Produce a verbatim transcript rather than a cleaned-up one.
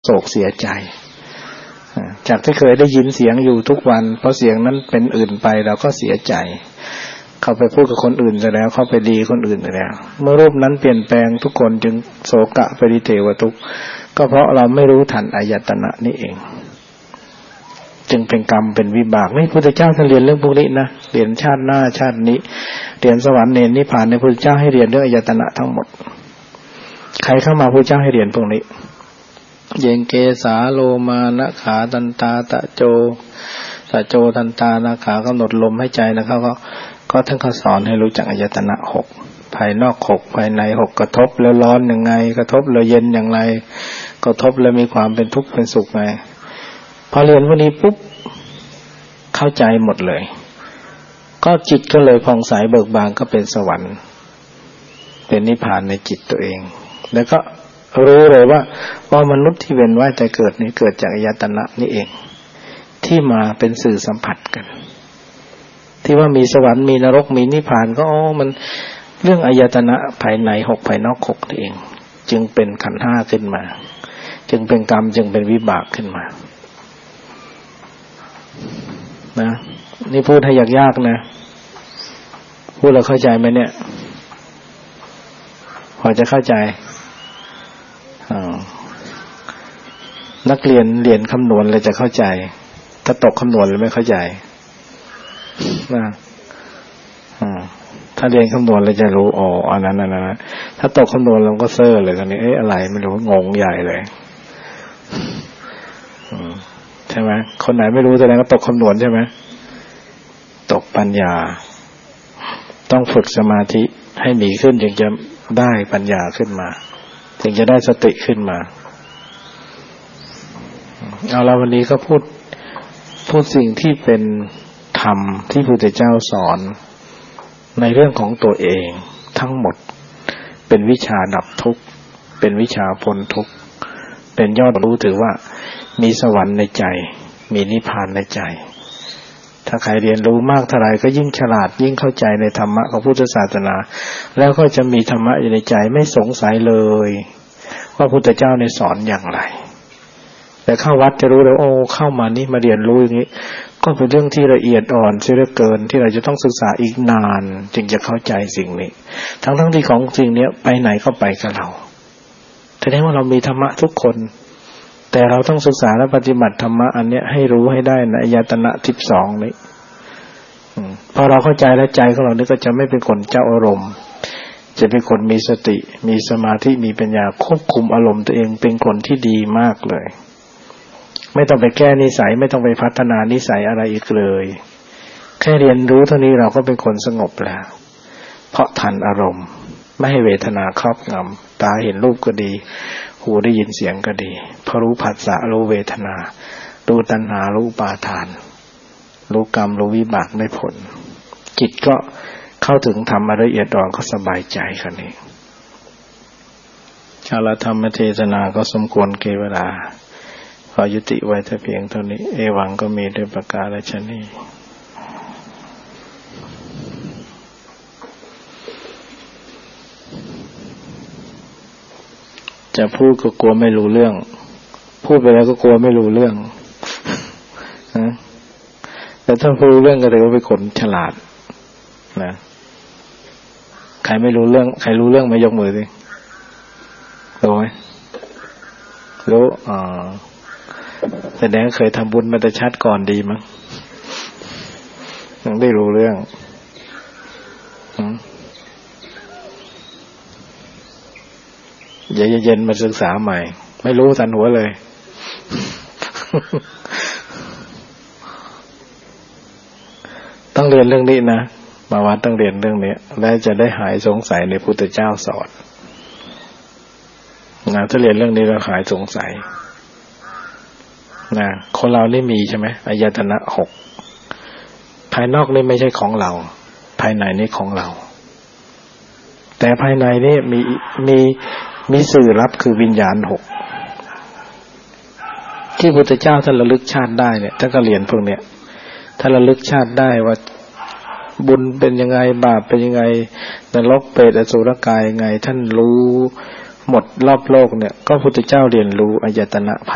โศกเสียใจจากที่เคยได้ยินเสียงอยู่ทุกวันเพราะเสียงนั้นเป็นอื่นไปเราก็เสียใจเขาไปพูดกับคนอื่นซะแล้วเขาไปดีคนอื่นซะแล้วเมื่อรูปนั้นเปลี่ยนแปลงทุกคนจึงโศกะปริเทวทุกข์ก็เพราะเราไม่รู้ทันอายตนะนี่เองจึงเป็นกรรมเป็นวิบากนี่พระพุทธเจ้าท่านเรียนเรื่องพวกนี้นะเรียนชาติหน้าชาตินี้เรียนสวรรค์เนรนิพพานในพระพุทธเจ้าให้เรียนเรื่องอายตนะทั้งหมดใครเข้ามาพระพุทธเจ้าให้เรียนพวกนี้เยงเกสาโลมานะขาตันตาตะโจตะโจตันตานะขากำหนดลมให้ใจนะครับก็ก็ท่านก็สอนให้รู้จักอายตนะหกภายนอกหกภายในหกกระทบแล้วร้อนยังไงกระทบแล้วเย็นอย่างไรกระทบแล้วมีความเป็นทุกข์เป็นสุขไงพอเรียนพวกนี้ปุ๊บเข้าใจหมดเลยก็จิตก็เลยผ่องใสเบิกบานก็เป็นสวรรค์เป็นนิพพานในจิตตัวเองแล้วก็รู้เลยว่าว่ามนุษย์ที่เวียนว่ายแต่เกิดนี้เกิดจากอายตนะนี่เองที่มาเป็นสื่อสัมผัสกันที่ว่ามีสวรรค์มีนรกมีนิพพานก็อ๋อมันเรื่องอายตนะภายในหกภายนอกหกนี่เองจึงเป็นขันธ์ห้าขึ้นมาจึงเป็นกรรมจึงเป็นวิบากขึ้นมานะนี่พูดให้ยากๆนะพูดแล้วเข้าใจไหมเนี่ยพอจะเข้าใจนักเรียนเรียนคำนวณเลยจะเข้าใจถ้าตกคำนวณเลยไม่เข้าใจนะถ้าเรียนคำนวณเลยจะรู้อ๋ออันนั้นอันนั้นถ้าตกคำนวณเราก็เซ่อเลยตอนนี้เอ๊ะอะไรไม่รู้งงใหญ่เลยใช่ไหมคนไหนไม่รู้แสดงว่าตกคำนวณใช่ไหมตกปัญญาต้องฝึกสมาธิให้มีขึ้นจึงจะได้ปัญญาขึ้นมาจึงจะได้สติขึ้นมาเอาละวันนี้ก็พูดพูดสิ่งที่เป็นธรรมที่พระพุทธเจ้าสอนในเรื่องของตัวเองทั้งหมดเป็นวิชาดับทุกข์เป็นวิชาพ้นทุกข์เป็นยอดรู้ถือว่ามีสวรรค์ในใจมีนิพพานในใจถ้าใครเรียนรู้มากเท่าไหร่ก็ยิ่งฉลาดยิ่งเข้าใจในธรรมะของพุทธศาสนาแล้วก็จะมีธรรมะอยู่ในใจไม่สงสัยเลยว่าพุทธเจ้าในสอนอย่างไรแต่เข้าวัดจะรู้เลยโอ้เข้ามานี่มาเรียนรู้อย่างนี้ก็เป็นเรื่องที่ละเอียดอ่อนเสียเหลือเกินที่เราจะต้องศึกษาอีกนานจึงจะเข้าใจสิ่งนี้ทั้งทั้งที่ของสิ่งนี้ไปไหนก็ไปกับเราแสดงว่าเรามีธรรมะทุกคนแต่เราต้องศึกษาและปฏิบัติธรรมะอันเนี้ยให้รู้ให้ได้ในอายตนะสิบสองนี้พอเราเข้าใจแล้วใจของเรานี่ก็จะไม่เป็นคนเจ้าอารมณ์จะเป็นคนมีสติมีสมาธิมีปัญญาควบคุมอารมณ์ตัวเองเป็นคนที่ดีมากเลยไม่ต้องไปแก้นิสัยไม่ต้องไปพัฒนานิสัยอะไรอีกเลยแค่เรียนรู้เท่านี้เราก็เป็นคนสงบแล้วเพราะทันอารมณ์ไม่ให้เวทนาครอบงำตาเห็นรูปก็ดีหูได้ยินเสียงก็ดีพอรู้ผัสสะรู้เวทนารู้ตัณหารู้อุปาทานรู้กรรมรู้วิบากได้ผลจิตก็เข้าถึงธรรมละเอียดอ่อนก็สบายใจกันนี้ชาลธรรมเทศนาก็สมควรแก่เวลาขอยุติไว้แต่เพียงเท่านี้เอวังก็มีด้วยประกาศนี้จะพูดก็กลัวไม่รู้เรื่องพูดไปแล้วก็กลัวไม่รู้เรื่องนะแต่ถ้าพูดเรื่องก็ถือว่าเป็นคนฉลาดนะใครไม่รู้เรื่องใครรู้เรื่องมายกมือสิรู้ไหมรู้อ๋อแสดงเคยทำบุญมาแต่ชาติก่อนดีมั้งยังได้รู้เรื่องเดี๋ยวเย็นๆมาศึกษาใหม่ไม่รู้ทันหัวเลยต้องเรียนเรื่องนี้นะมาวัดต้องเรียนเรื่องนี้แล้วจะได้หายสงสัยในพุทธเจ้าสอนนะถ้าเรียนเรื่องนี้แล้วหายสงสัยนะคนเรานี่มีใช่ไหมอายตนะหกภายนอกนี่ไม่ใช่ของเราภายในนี่ของเราแต่ภายในนี่มีมีมีสื่อรับคือวิญญาณหกที่พุทธเจ้าท่านระลึกชาติได้เนี่ยท่านก็เรียนพวกเนี้ยท่านระลึกชาติได้ว่าบุญเป็นยังไงบาปเป็นยังไงนรกเปรตอสุรกายยังไงท่านรู้หมดรอบโลกเนี่ยก็พุทธเจ้าเรียนรู้อายตนะ